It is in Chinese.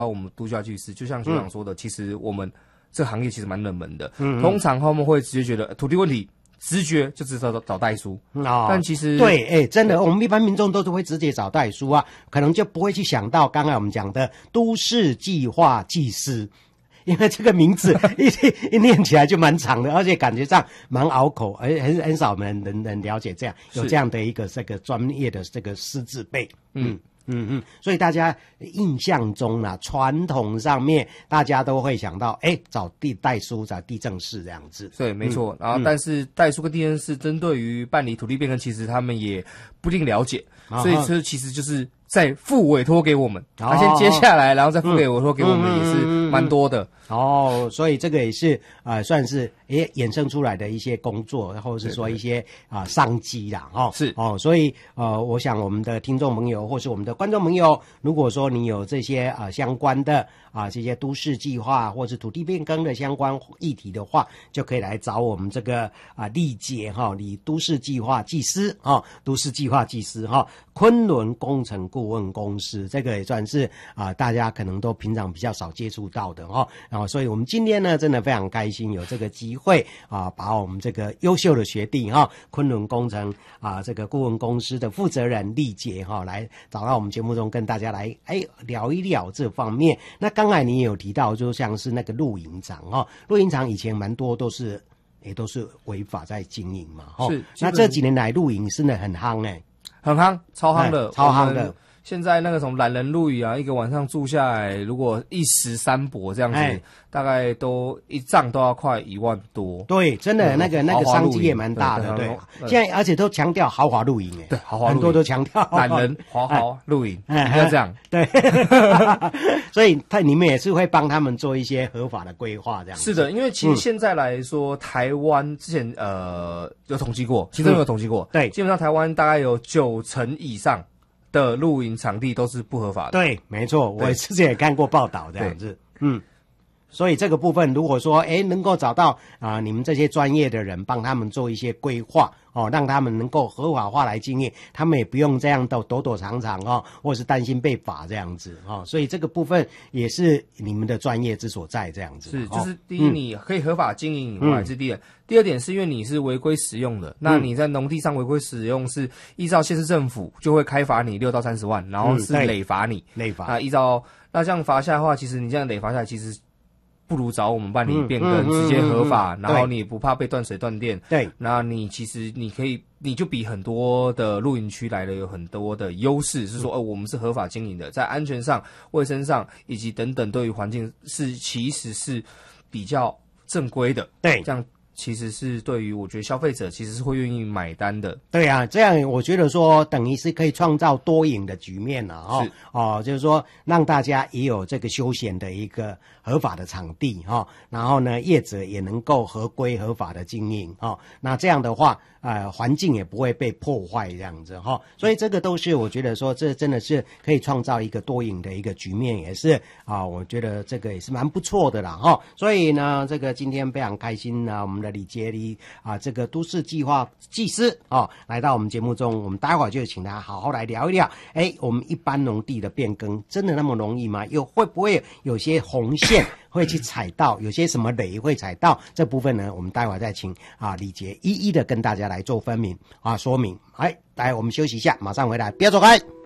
我们都市计师，就像学长说的，其实我们这个行业其实蛮冷门的。通常他们会直接觉得土地问题，直觉就只找代书但其实对，真的，我们一般民众都是会直接找代书啊，可能就不会去想到刚才我们讲的都市计划技师。因为这个名字一念起来就蛮长的，而且感觉上蛮拗口，很少人了解这样有这样的一个这个专业的这个师字辈。所以大家印象中啊，传统上面大家都会想到，找代书、找地政士这样子。 对，没错。然后，但是代书跟地政士针对于办理土地变更，其实他们也不一定了解，所以这其实就是再付委托给我们，他先接下来，然后再付给委托给我们，也是蛮多的。 所以这个也是算是衍生出来的一些工作，或者是说一些商机啦， 是所以我想我们的听众朋友或是我们的观众朋友，如果说你有这些相关的这些都市计划或是土地变更的相关议题的话，就可以来找我们这个历届都市计划技师都市计划技师昆仑工程顾问公司，这个也算是大家可能都平常比较少接触到的所以我们今天呢真的非常开心有这个机会把我们这个优秀的学弟昆仑工程这个顾问公司的负责人历届来找到我们节目中跟大家来聊一聊这方面。那刚才你也有提到，就像是那个露营场露营场以前蛮多都是违法在经营嘛是。 那这几年来露营真的很夯很夯，超夯的， 超夯的。 现在那个什么懒人露营一个晚上住下来，如果一时三伯这样子，大概都一帐都要快1万多。 对，真的那个商机也蛮大的。对，现在而且都强调豪华露营对，豪华露营很多都强调懒人豪华露营，不要这样。 对，所以你们也是会帮他们做一些合法的规划，这样子。 是的，因为其实现在来说，台湾之前有统计过，其实有统计过， 对， 基本上台湾大概有90%以上的露营场地都是不合法的。 对，没错，我之前也看过报道这样子。所以这个部分如果说能够找到你们这些专业的人帮他们做一些规划让他们能够合法化来经营，他们也不用这样的躲躲藏藏或是担心被罚这样子所以这个部分也是你们的专业之所在这样子。 是，就是第一你可以合法经营以外是第一点，第二点是因为你是违规使用的，那你在农地上违规使用是依照县市政府就会开罚你6到30万，然后是累罚你， 累罚依照那这样罚下来的话，其实你这样累罚下来其实不如找我们办理变更直接合法，然后你也不怕被断水断电。 对， 那你其实你就比很多的露营区来的有很多的优势，是说我们是合法经营的，在安全上、卫生上以及等等对于环境其实是比较正规的。 对， 这样其实是对于我觉得消费者其实是会愿意买单的。 对啊，这样我觉得说等于是可以创造多赢的局面了就是说让大家也有这个休闲的一个合法的场地然后呢业者也能够合规合法的经营那这样的话环境也不会被破坏这样子所以这个都是我觉得说这真的是可以创造一个多赢的一个局面，也是我觉得这个也是蛮不错的啦所以呢这个今天非常开心我们的李杰里这个都市计划技师来到我们节目中，我们待会儿就请他好好来聊一聊我们一般农地的变更真的那么容易吗？会不会有些红线会去踩到，有些什么雷会踩到，这部分呢我们待会儿再请李杰一一的跟大家来做分明说明。来我们休息一下，马上回来，不要走开。